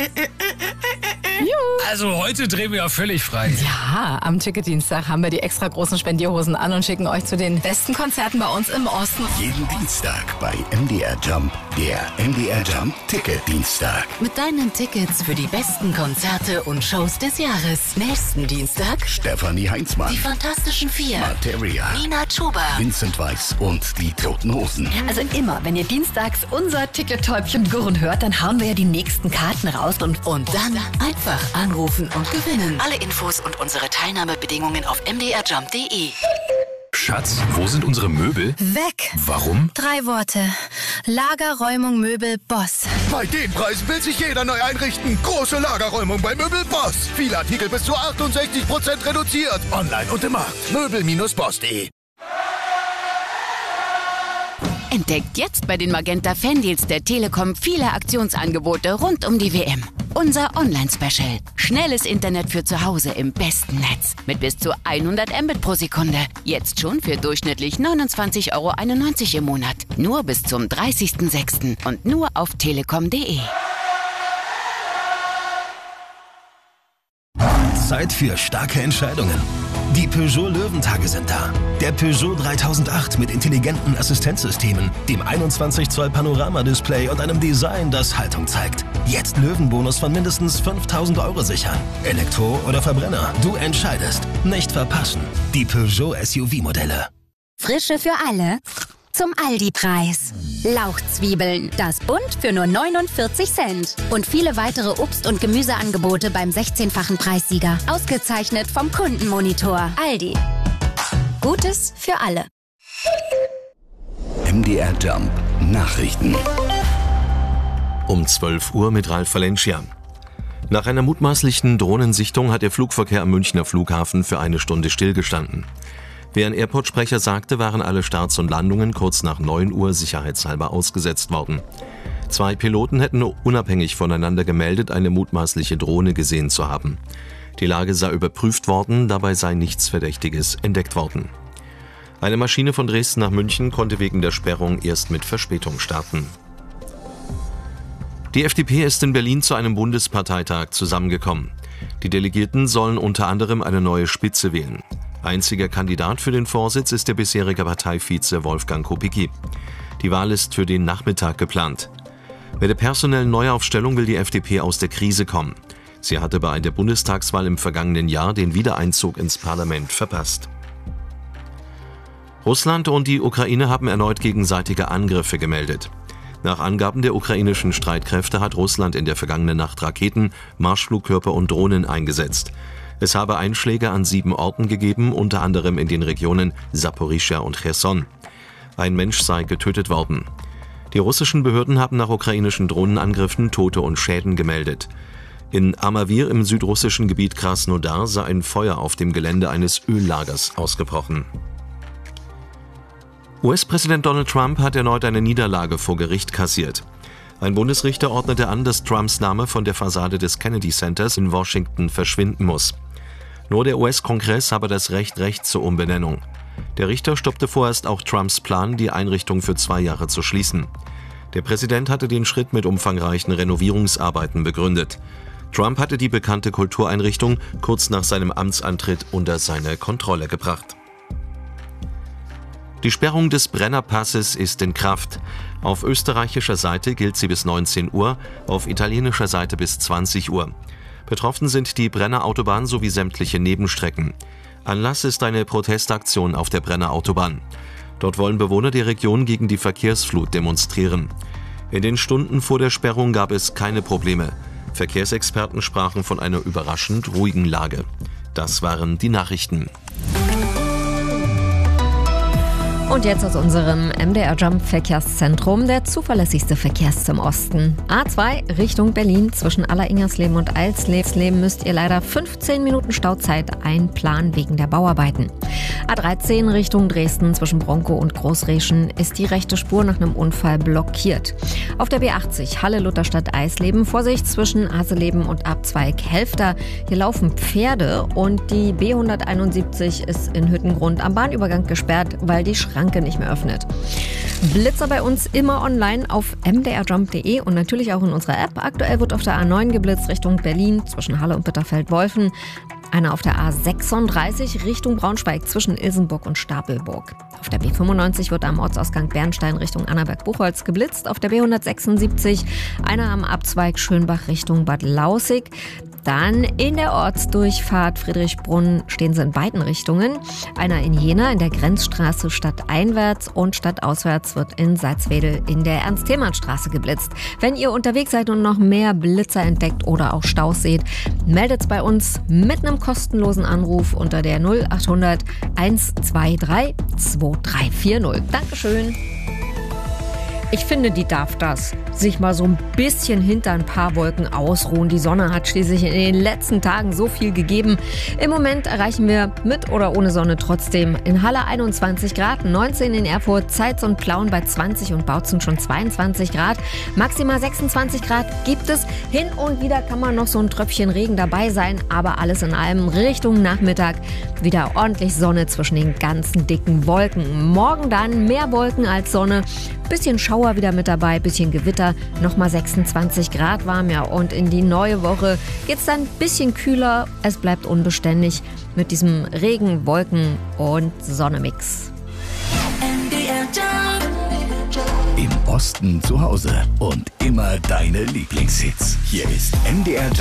Also heute drehen wir ja völlig frei. Ja, am Ticketdienstag haben wir die extra großen Spendierhosen an und schicken euch zu den besten Konzerten bei uns im Osten. Jeden Dienstag bei MDR Jump, der MDR Jump Ticketdienstag. Mit deinen Tickets für die besten Konzerte und Shows des Jahres. Nächsten Dienstag Stefanie Heinzmann, die Fantastischen Vier, Materia, Nina Chuba, Vincent Weiss und die Toten Hosen. Also immer, wenn ihr dienstags unser Ticket-Täubchen gurren hört, dann hauen wir ja die nächsten Karten raus und dann einfach anrufen und gewinnen. Alle Infos und unsere Teilnahmebedingungen auf mdrjump.de. Schatz, wo sind unsere Möbel? Weg. Warum? 3 Worte. Lagerräumung Möbel Boss. Bei den Preisen will sich jeder neu einrichten. Große Lagerräumung bei Möbel Boss. Viele Artikel bis zu 68% reduziert. Online und im Markt. Möbel-boss.de. Entdeckt jetzt bei den Magenta Fandeals der Telekom viele Aktionsangebote rund um die WM. Unser Online-Special. Schnelles Internet für zu Hause im besten Netz. Mit bis zu 100 Mbit pro Sekunde. Jetzt schon für durchschnittlich 29,91 € im Monat. Nur bis zum 30.06. und nur auf telekom.de. Zeit für starke Entscheidungen. Die Peugeot Löwentage sind da. Der Peugeot 3008 mit intelligenten Assistenzsystemen, dem 21 Zoll Panoramadisplay und einem Design, das Haltung zeigt. Jetzt Löwenbonus von mindestens 5.000 € sichern. Elektro oder Verbrenner, du entscheidest. Nicht verpassen. Die Peugeot SUV-Modelle. Frische für alle. Zum Aldi-Preis. Lauchzwiebeln, das Bund für nur 49 Cent. Und viele weitere Obst- und Gemüseangebote beim 16-fachen Preissieger. Ausgezeichnet vom Kundenmonitor. Aldi. Gutes für alle. MDR Jump Nachrichten. Um 12 Uhr mit Ralf Valencia. Nach einer mutmaßlichen Drohnensichtung hat der Flugverkehr am Münchner Flughafen für 1 Stunde stillgestanden. Wie ein Airport-Sprecher sagte, waren alle Starts und Landungen kurz nach 9 Uhr sicherheitshalber ausgesetzt worden. 2 Piloten hätten unabhängig voneinander gemeldet, eine mutmaßliche Drohne gesehen zu haben. Die Lage sei überprüft worden, dabei sei nichts Verdächtiges entdeckt worden. Eine Maschine von Dresden nach München konnte wegen der Sperrung erst mit Verspätung starten. Die FDP ist in Berlin zu einem Bundesparteitag zusammengekommen. Die Delegierten sollen unter anderem eine neue Spitze wählen. Einziger Kandidat für den Vorsitz ist der bisherige Parteivize Wolfgang Kubicki. Die Wahl ist für den Nachmittag geplant. Mit der personellen Neuaufstellung will die FDP aus der Krise kommen. Sie hatte bei der Bundestagswahl im vergangenen Jahr den Wiedereinzug ins Parlament verpasst. Russland und die Ukraine haben erneut gegenseitige Angriffe gemeldet. Nach Angaben der ukrainischen Streitkräfte hat Russland in der vergangenen Nacht Raketen, Marschflugkörper und Drohnen eingesetzt. Es habe Einschläge an 7 Orten gegeben, unter anderem in den Regionen Saporischschja und Cherson. Ein Mensch sei getötet worden. Die russischen Behörden haben nach ukrainischen Drohnenangriffen Tote und Schäden gemeldet. In Amawir im südrussischen Gebiet Krasnodar sei ein Feuer auf dem Gelände eines Öllagers ausgebrochen. US-Präsident Donald Trump hat erneut eine Niederlage vor Gericht kassiert. Ein Bundesrichter ordnete an, dass Trumps Name von der Fassade des Kennedy Centers in Washington verschwinden muss. Nur der US-Kongress habe das Recht zur Umbenennung. Der Richter stoppte vorerst auch Trumps Plan, die Einrichtung für 2 Jahre zu schließen. Der Präsident hatte den Schritt mit umfangreichen Renovierungsarbeiten begründet. Trump hatte die bekannte Kultureinrichtung kurz nach seinem Amtsantritt unter seine Kontrolle gebracht. Die Sperrung des Brennerpasses ist in Kraft. Auf österreichischer Seite gilt sie bis 19 Uhr, auf italienischer Seite bis 20 Uhr. Betroffen sind die Brennerautobahn sowie sämtliche Nebenstrecken. Anlass ist eine Protestaktion auf der Brennerautobahn. Dort wollen Bewohner der Region gegen die Verkehrsflut demonstrieren. In den Stunden vor der Sperrung gab es keine Probleme. Verkehrsexperten sprachen von einer überraschend ruhigen Lage. Das waren die Nachrichten. Und jetzt aus unserem MDR Jump Verkehrszentrum der zuverlässigste Verkehrs zum Osten. A2 Richtung Berlin zwischen Alleringersleben und Alsleben müsst ihr leider 15 Minuten Stauzeit einplanen wegen der Bauarbeiten. A13 Richtung Dresden zwischen Bronkow und Großreschen ist die rechte Spur nach einem Unfall blockiert. Auf der B80 Halle-Lutherstadt-Eisleben Vorsicht zwischen Haseleben und Abzweig Helfter. Hier laufen Pferde und die B171 ist in Hüttengrund am Bahnübergang gesperrt, weil die Schranke Schranke nicht mehr öffnet. Blitzer bei uns immer online auf mdrjump.de und natürlich auch in unserer App. Aktuell wird auf der A9 geblitzt Richtung Berlin zwischen Halle und Bitterfeld-Wolfen. Einer auf der A36 Richtung Braunschweig zwischen Ilsenburg und Stapelburg. Auf der B95 wird am Ortsausgang Bernstein Richtung Annaberg-Buchholz geblitzt. Auf der B176 einer am Abzweig Schönbach Richtung Bad Laußig. Dann in der Ortsdurchfahrt Friedrichsbrunn stehen sie in beiden Richtungen. Einer in Jena in der Grenzstraße stadteinwärts und stadtauswärts wird in Salzwedel in der Ernst-Thälmann-Straße geblitzt. Wenn ihr unterwegs seid und noch mehr Blitzer entdeckt oder auch Staus seht, meldet's bei uns mit einem kostenlosen Anruf unter der 0800 123 2340. Dankeschön. Ich finde, die darf das. Sich mal so ein bisschen hinter ein paar Wolken ausruhen. Die Sonne hat schließlich in den letzten Tagen so viel gegeben. Im Moment erreichen wir mit oder ohne Sonne trotzdem in Halle 21 Grad, 19 in Erfurt, Zeitz und Plauen bei 20 und Bautzen schon 22 Grad. Maximal 26 Grad gibt es. Hin und wieder kann man noch so ein Tröpfchen Regen dabei sein, aber alles in allem Richtung Nachmittag wieder ordentlich Sonne zwischen den ganzen dicken Wolken. Morgen dann mehr Wolken als Sonne. Bisschen Schauer wieder mit dabei, bisschen Gewitter, nochmal 26 Grad warm, ja. Und in die neue Woche geht's dann ein bisschen kühler. Es bleibt unbeständig mit diesem Regen, Wolken und Sonne-Mix. Im Osten zu Hause und immer deine Lieblingshits. Hier ist MDR Jump.